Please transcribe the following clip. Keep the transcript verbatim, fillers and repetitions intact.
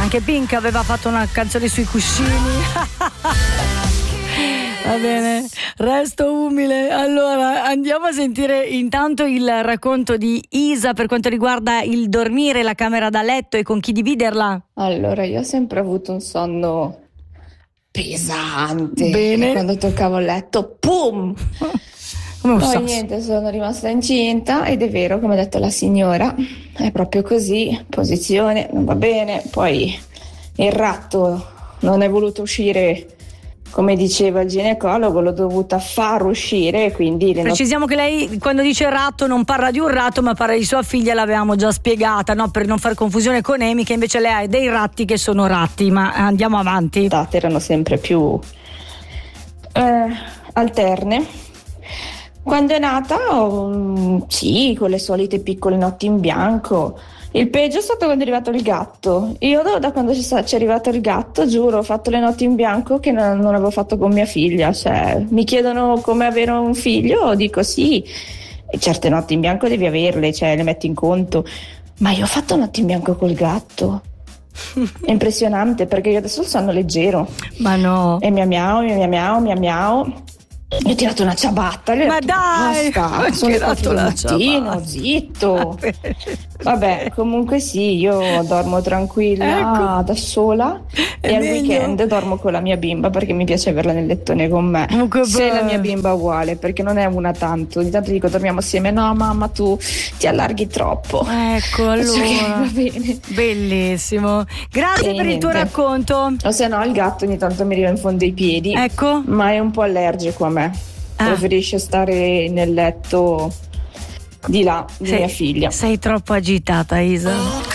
Anche Pink aveva fatto una canzone sui cuscini. Va bene, resto umile. Allora andiamo a sentire intanto il racconto di Isa per quanto riguarda il dormire, la camera da letto e con chi dividerla. Allora, io ho sempre avuto un sonno pesante. Bene. E quando toccavo il letto, pum! Come un Poi sasso. niente, sono rimasta incinta ed è vero, come ha detto la signora, è proprio così, posizione, non va bene. Poi il ratto non è voluto uscire, come diceva il ginecologo, l'ho dovuta far uscire, quindi le Precisiamo che lei quando dice ratto non parla di un ratto ma parla di sua figlia, l'avevamo già spiegata, no? Per non far confusione con Amy, che invece lei ha dei ratti che sono ratti. Ma andiamo avanti. notti erano sempre più eh, alterne. Quando è nata, oh, sì, con le solite piccole notti in bianco. Il peggio è stato quando è arrivato il gatto. Io da, da quando c'è, sta- c'è arrivato il gatto, giuro, ho fatto le notti in bianco che non, non avevo fatto con mia figlia. Cioè, mi chiedono come avere un figlio, dico sì. E certe notti in bianco devi averle, cioè le metti in conto. Ma io ho fatto notti in bianco col gatto. È impressionante perché io adesso sono leggero. Ma no. E mia miau, mia mia miau, mia miau. Io ho tirato una ciabatta. Gli ho Ma detto, dai, basta, hai sono le tirato quattro del la mattino, ciabatta. zitto. Vabbè, comunque sì, io dormo tranquilla Ecco. da sola È e al meglio. weekend dormo con la mia bimba perché mi piace averla nel lettone con me. Oh, che Se la bello. mia bimba è uguale, perché non è una tanto. Ogni tanto dico dormiamo assieme, no mamma tu ti allarghi troppo. Ecco, Faccio che allora. va bene. Bellissimo. Grazie E per il tuo niente. racconto. O se no il gatto ogni tanto mi arriva in fondo ai piedi, Ecco. ma è un po' allergico a me. Ah. Preferisce stare nel letto di là di Sei- mia figlia. Sei troppo agitata, Isa.